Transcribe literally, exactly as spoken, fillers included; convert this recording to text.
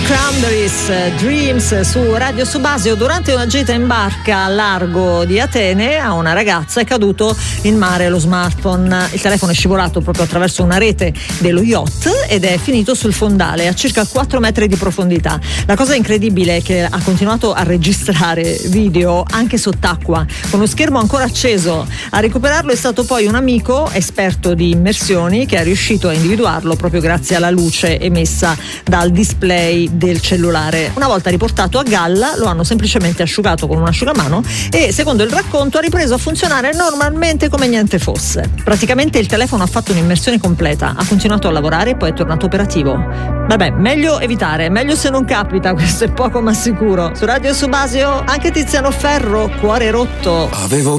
Cranberries, Dreams su Radio Subasio. Durante una gita in barca al largo di Atene a una ragazza è caduto in mare lo smartphone. Il telefono è scivolato proprio attraverso una rete dello yacht ed è finito sul fondale a circa quattro metri di profondità. La cosa incredibile è che ha continuato a registrare video anche sott'acqua con lo schermo ancora acceso. A recuperarlo è stato poi un amico esperto di immersioni che è riuscito a individuarlo proprio grazie alla luce emessa dal display del cellulare. Una volta riportato a galla lo hanno semplicemente asciugato con un asciugamano e, secondo il racconto, ha ripreso a funzionare normalmente come niente fosse. Praticamente il telefono ha fatto un'immersione completa, ha continuato a lavorare e poi è tornato operativo. Vabbè, meglio evitare, meglio se non capita, questo è poco ma sicuro. Su Radio Subasio anche Tiziano Ferro, Cuore rotto. Avevo